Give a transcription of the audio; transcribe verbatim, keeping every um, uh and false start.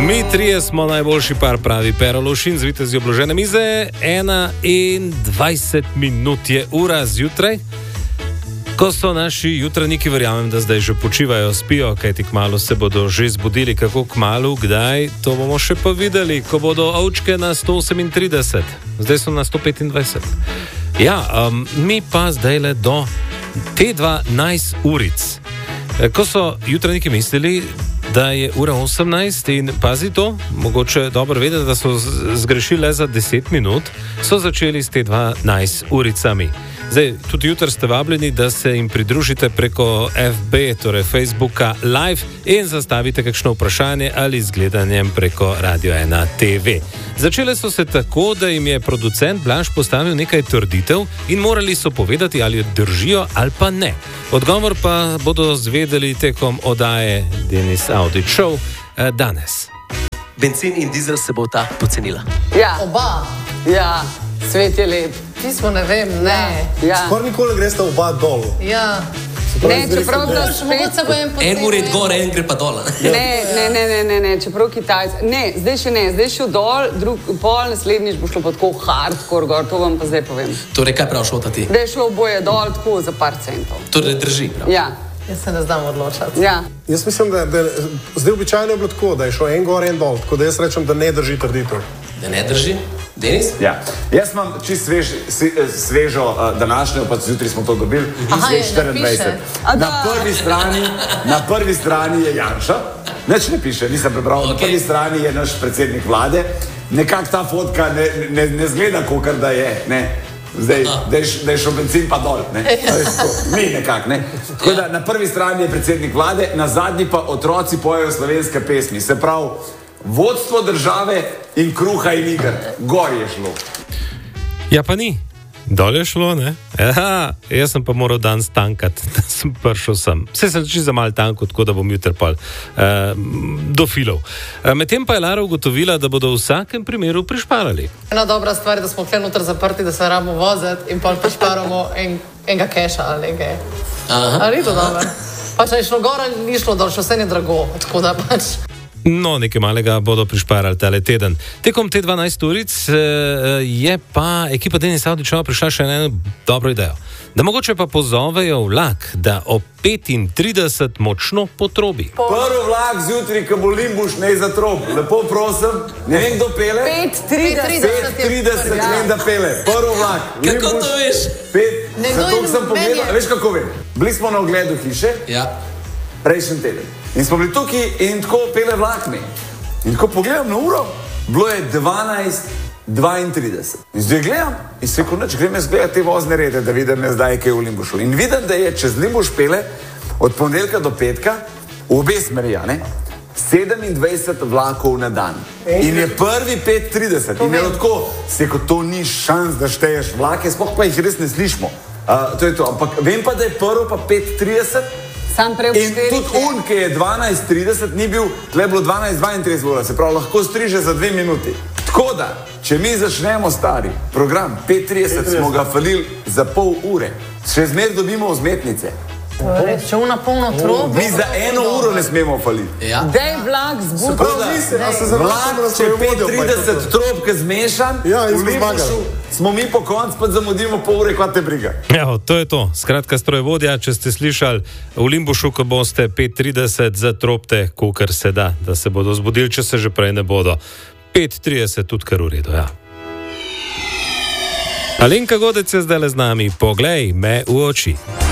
Mi trije smo najboljši par, pravi Pero Lovšin z vitezi obložene mize. enaindvajset minut je ura zjutraj, ko so naši jutranjiki, verjamem, da zdaj že počivajo, spijo, kajti kmalu se bodo že zbudili. Kako kmalu, kdaj, to bomo še pa videli, ko bodo ovčke na sto osemintrideset, zdaj so na sto petindvajset. Ja, um, mi pa zdaj le do te dvanajst uric. Ko so jutranjiki mislili, da je ura osemnajst in pazi to, mogoče dobro vedeti, da so zgrešili le za deset minut, so začeli s te dvanajst uricami. Zdaj, tudi jutri ste vabljeni, da se jim pridružite preko F B, torej Facebooka Live in zastavite kakšno vprašanje ali z gledanjem preko Radio ena T V. Začele so se tako, da jim je producent Blaž postavil nekaj trditev in morali so povedati, ali držijo ali pa ne. Odgovor pa bodo zvedeli tekom oddaje Denis Audić Show eh, danes. Bencin in dizel se bo ta pocenila. Ja. Oba. Ja, svet je lep. Pismo ne vem, ne. Ja. Skoraj nikoli greste oba dol. Ja. Ne, čeprav da Mogoče se bo en potem... En mora iti gor, en gre pa dol. Ne, ne, ne, ne, ne, ne, čeprav Kitajci... Ne, zdaj še ne, zdaj šel dol, drug, pol naslednjič bo šlo pa tako hardcore gor, to vam pa zdaj povem. Torej, kaj prav šlo ta ti? Da je šlo oboje dol tako za par centov. Torej, drži, prav. Ja. Jaz se ne znam odločati. Ja. Jaz mislim, da, da zdaj običajno je bilo tako, da je šlo en gor, en dol, tako da jaz rečem, da ne drži trditev. Da ne drži? Denis? Ja. Jaz imam čist svež, svežo uh, današnjo, pa zjutraj smo to dobili, Aha, je, štiriindvajset. Na prvi strani, na prvi strani je Janša, nič ne piše, nisem prebral, okay. Na prvi strani je naš predsednik vlade, nekako ta fotka ne, ne, ne zgleda, kakor da je, ne. Zdaj, da je, da je šel benzin pa dol, ne? Mi nekako, ne? Tako da na prvi strani je predsednik vlade, na zadnji pa otroci pojejo slovenske pesmi, se pravi, vodstvo države in kruha in iger. Gor je šlo. Ja, pa ni. Dol je šlo, ne? Aha, jaz sem pa moral danes tankati, da sem prišel sem. Vse sem čisto za malo tanko, tako da bom jutri pol uh, do filov. Uh, medtem pa je Lara ugotovila, da bodo v vsakem primeru prišparali. Ena dobra stvar je, da smo tukaj noter zaprti, da se rabimo voziti in pol prišparamo en, enega keša ali nekaj. Aha. Ali ni to dobro? Pa če je šlo gor, ni šlo dol, še vse je drago, tako da pač... No, nekaj malega bodo prišparali tale teden. Tekom te dvanajst uric je pa ekipa Denis Audić Show prišla še na eno dobro idejo. Da mogoče pa pozovejo vlak, da ob petintrideset močno potrobi. Prvi vlak zjutraj, ko bo Limbuš, ne za trob. Lepo prosim, ne vem, kdo pele. pet trideset. pet trideset, ne vem, da pele. Prvi vlak. Kako to veš? Zato sem pogledal, veš kako vem? Bili smo na ogledu hiše. Ja. Prejšnji teden. In smo bili tukaj in tako pele vlakmi. In ko pogledam na uro, bilo je dvanajst dvaintrideset. In zdaj gledam in se rekel, neč, grem jaz gledati te vozne rede, da vidim zdaj, kaj je v Limbušu. In vidim, da je čez Limbuš pele od ponedeljka do petka v obe smeri, ne? sedemindvajset vlakov na dan. In je prvi pet trideset. In je tako, se rekel, to ni šans, da šteješ vlake, sploh pa jih res ne slišimo. Uh, to je to. Ampak vem pa, da je prvo pa pet trideset. Sam prej in tudi on, ki je dvanajst trideset, ni bil, tle je bilo dvanajst dvaintrideset ura, se pravi, lahko striže za dve minuti. Tako da, če mi začnemo stari program, pet trideset smo ga falili za pol ure, še zmer dobimo vzmetnice. Če una polno trob... Mi za eno uro ne smemo faliti. Ja. Dej vlak zbudi. Vlak, če pet trideset trobke zmešan, ja, v Limbušu smo mi po konc, pa zamudimo pol ure, kva te briga. Evo, to je to. Skratka, strojevodja, če ste slišali v Limbušu, ko boste pet trideset zatropte, kolikor se da, da se bodo zbudili, če se že prej ne bodo. pet trideset tudi kar v redu, ja. Alenka Godec je zdaj le z nami. Poglej me v oči.